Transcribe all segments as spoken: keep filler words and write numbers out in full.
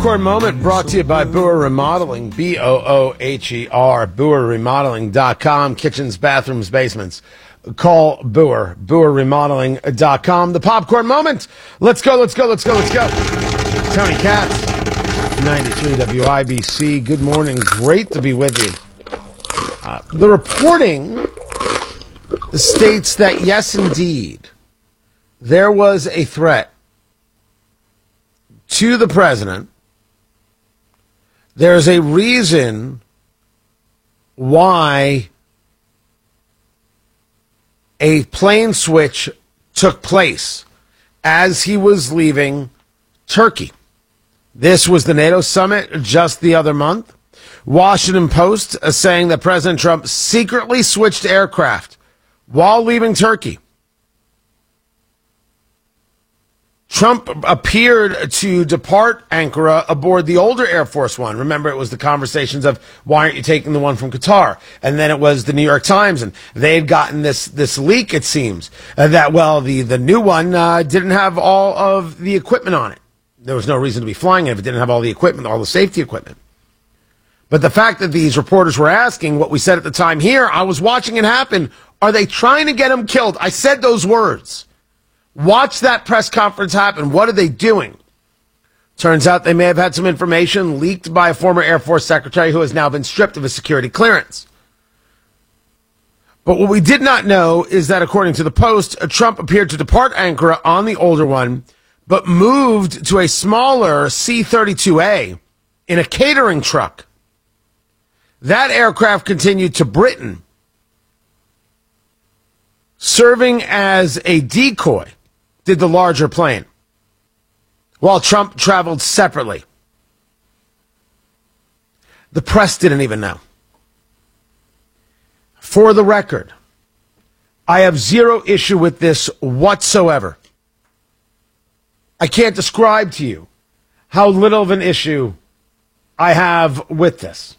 Popcorn Moment brought to you by Boer Remodeling, B O O H E R, boer remodeling dot com, kitchens, bathrooms, basements. Call Boer, boer remodeling dot com. The Popcorn Moment. Let's go, let's go, let's go, let's go. Tony Katz, ninety-three W I B C. Good morning. Great to be with you. Uh, the reporting states that, yes, indeed, there was a threat to the president. There's a reason why a plane switch took place as he was leaving Turkey. This was the NATO summit just the other month. Washington Post is saying that President Trump secretly switched aircraft while leaving Turkey. Trump appeared to depart Ankara aboard the older Air Force One. Remember, it was the conversations of, why aren't you taking the one from Qatar? And then it was the New York Times, and they had gotten this this leak, it seems, uh, that, well, the, the new one uh, didn't have all of the equipment on it. There was no reason to be flying it if it didn't have all the equipment, all the safety equipment. But the fact that these reporters were asking what we said at the time here, I was watching it happen. Are they trying to get him killed? I said those words. Watch that press conference happen. What are they doing? Turns out they may have had some information leaked by a former Air Force secretary who has now been stripped of his security clearance. But what we did not know is that, according to the Post, Trump appeared to depart Ankara on the older one, but moved to a smaller C thirty-two A in a catering truck. That aircraft continued to Britain, serving as a decoy, did the larger plane, while Trump traveled separately. The press didn't even know. For the record, I have zero issue with this whatsoever. I can't describe to you how little of an issue I have with this.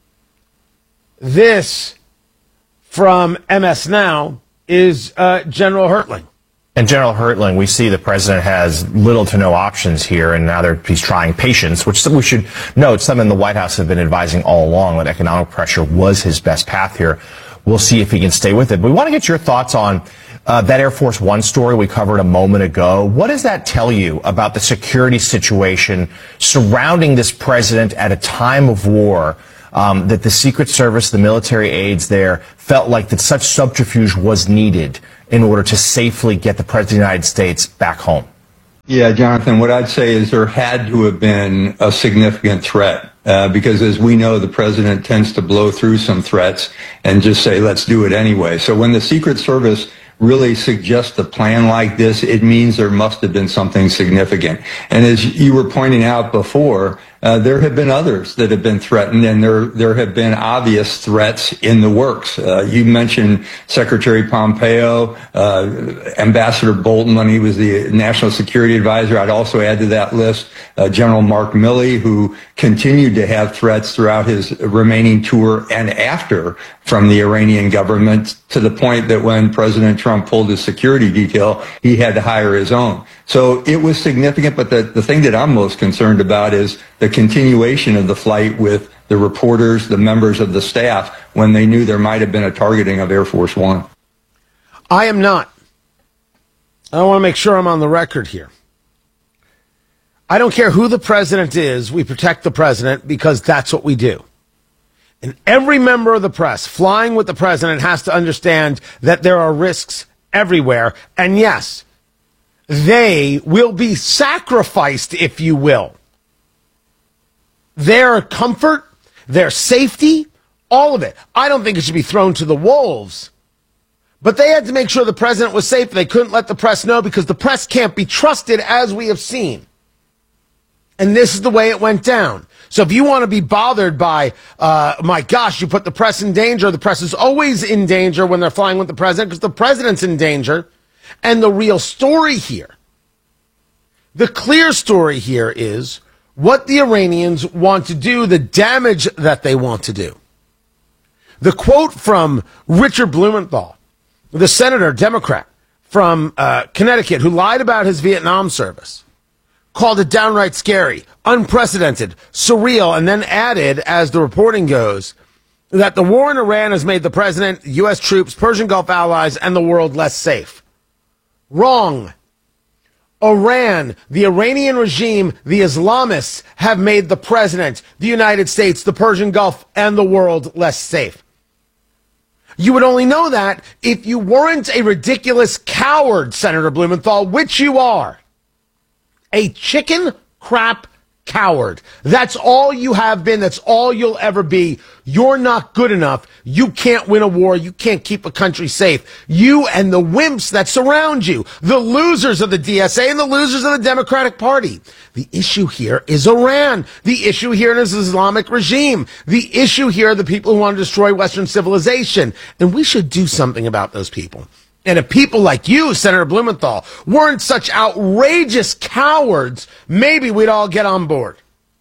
This, from M S Now, is uh, General Hertling. And General Hertling, we see the president has little to no options here, and now they're, he's trying patience, which we should note, something the White House have been advising all along, that economic pressure was his best path here. We'll see if he can stay with it. But we want to get your thoughts on uh, that Air Force One story we covered a moment ago. What does that tell you about the security situation surrounding this president at a time of war? Um, that the Secret Service, the military aides there, felt like that such subterfuge was needed in order to safely get the President of the United States back home? Yeah, Jonathan, what I'd say is there had to have been a significant threat, uh, because as we know, the president tends to blow through some threats and just say, let's do it anyway. So when the Secret Service really suggests a plan like this, it means there must have been something significant. And as you were pointing out before, uh, there have been others that have been threatened, and there there have been obvious threats in the works. Uh, you mentioned Secretary Pompeo, uh, Ambassador Bolton when he was the National Security Advisor. I'd also add to that list uh, General Mark Milley, who continued to have threats throughout his remaining tour and after from the Iranian government, to the point that when President Trump pulled his security detail, he had to hire his own. So it was significant, but the, the thing that I'm most concerned about is the continuation of the flight with the reporters, the members of the staff, when they knew there might have been a targeting of Air Force One. I am not. I want to make sure I'm on the record here. I don't care who the president is, we protect the president because that's what we do. And every member of the press flying with the president has to understand that there are risks everywhere. And yes, they will be sacrificed, if you will. Their comfort, their safety, all of it. I don't think it should be thrown to the wolves. But they had to make sure the president was safe. They couldn't let the press know because the press can't be trusted, as we have seen. And this is the way it went down. So if you want to be bothered by, uh, my gosh, you put the press in danger, the press is always in danger when they're flying with the president because the president's in danger. And the real story here, the clear story here is what the Iranians want to do, the damage that they want to do. The quote from Richard Blumenthal, the senator, Democrat from uh, Connecticut, who lied about his Vietnam service, called it downright scary, unprecedented, surreal, and then added, as the reporting goes, that the war in Iran has made the president, U S troops, Persian Gulf allies, and the world less safe. Wrong. Iran, the Iranian regime, the Islamists have made the president, the United States, the Persian Gulf, and the world less safe. You would only know that if you weren't a ridiculous coward, Senator Blumenthal, which you are. A chicken crap coward. That's all you have been. That's all you'll ever be. You're not good enough. You can't win a war. You can't keep a country safe. You and the wimps that surround you, the losers of the D S A and the losers of the Democratic Party. The issue here is Iran. The issue here is the Islamic regime. The issue here are the people who want to destroy Western civilization. And we should do something about those people. And if people like you, Senator Blumenthal, weren't such outrageous cowards, maybe we'd all get on board.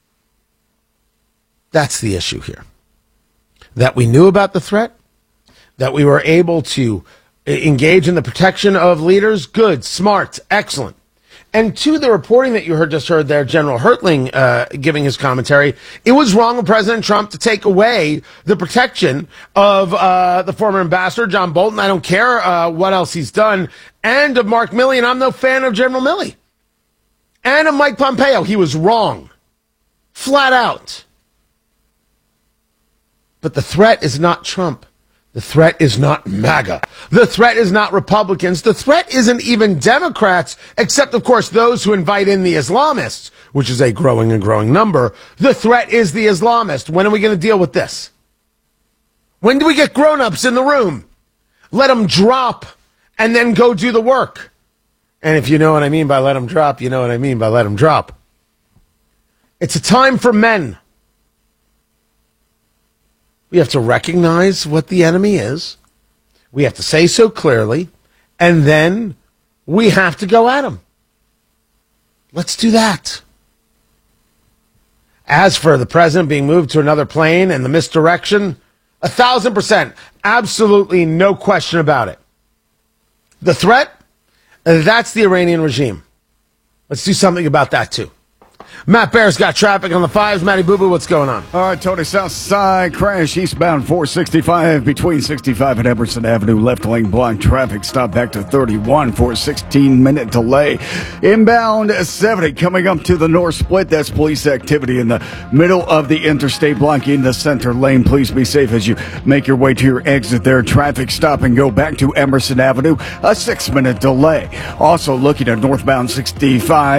That's the issue here. That we knew about the threat, that we were able to engage in the protection of leaders, good, smart, excellent. And to the reporting that you heard just heard there, General Hertling uh, giving his commentary, it was wrong of President Trump to take away the protection of uh, the former ambassador, John Bolton. I don't care uh, what else he's done. And of Mark Milley, and I'm no fan of General Milley. And of Mike Pompeo. He was wrong. Flat out. But the threat is not Trump. The threat is not MAGA. The threat is not Republicans. The threat isn't even Democrats, except, of course, those who invite in the Islamists, which is a growing and growing number. The threat is the Islamists. When are we going to deal with this? When do we get grown-ups in the room? Let them drop and then go do the work. And if you know what I mean by let them drop, you know what I mean by let them drop. It's a time for men. We have to recognize what the enemy is. We have to say so clearly. And then we have to go at him. Let's do that. As for the president being moved to another plane and the misdirection, a thousand percent, absolutely no question about it. The threat, that's the Iranian regime. Let's do something about that too. Matt Bear's got traffic on the fives. Matty Boo Boo, what's going on? All right, Tony, south side crash eastbound four sixty-five between sixty-five and Emerson Avenue. Left lane blocked. Traffic stop back to thirty-one for a sixteen minute delay. Inbound seventy coming up to the north split. That's police activity in the middle of the interstate blocking the center lane. Please be safe as you make your way to your exit there. Traffic stop and go back to Emerson Avenue. A six minute delay. Also looking at northbound sixty-five.